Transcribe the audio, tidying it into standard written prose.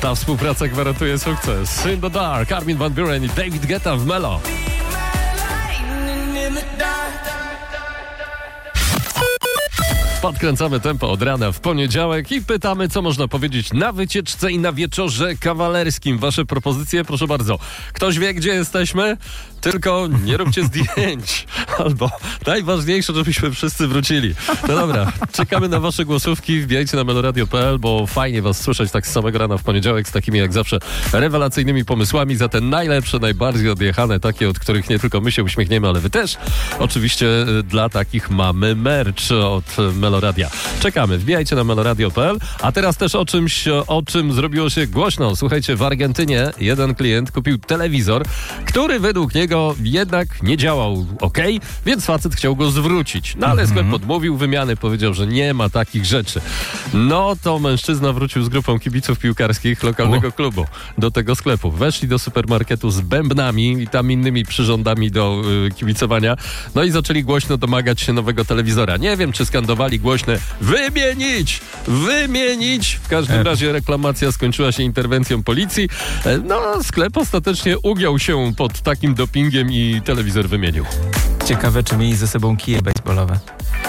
Ta współpraca gwarantuje sukces. In the Dark, Armin van Buuren i David Guetta w Melo. Podkręcamy tempo od rana w poniedziałek i pytamy, co można powiedzieć na wycieczce i na wieczorze kawalerskim. Wasze propozycje, proszę bardzo. Ktoś wie, gdzie jesteśmy? Tylko nie róbcie zdjęć. Albo najważniejsze, żebyśmy wszyscy wrócili. No dobra, czekamy na wasze głosówki. Wbijajcie na meloradio.pl, bo fajnie was słyszeć tak z samego rana w poniedziałek z takimi jak zawsze rewelacyjnymi pomysłami. Za te najlepsze, najbardziej odjechane, takie, od których nie tylko my się uśmiechniemy, ale wy też. Oczywiście dla takich mamy merch od Meloradia. Czekamy, wbijajcie na meloradio.pl. A teraz też o czymś, o czym zrobiło się głośno. Słuchajcie, w Argentynie jeden klient kupił telewizor, który według niego jednak nie działał więc facet chciał go zwrócić. No ale sklep odmówił wymiany, powiedział, że nie ma takich rzeczy. No to mężczyzna wrócił z grupą kibiców piłkarskich lokalnego klubu do tego sklepu. Weszli do supermarketu z bębnami i tam innymi przyrządami do kibicowania. No i zaczęli głośno domagać się nowego telewizora. Nie wiem, czy skandowali głośne wymienić! W każdym razie reklamacja skończyła się interwencją policji. No, sklep ostatecznie ugiął się pod takim dopingiem i telewizor wymienił. Ciekawe, czy mieli ze sobą kije baseballowe.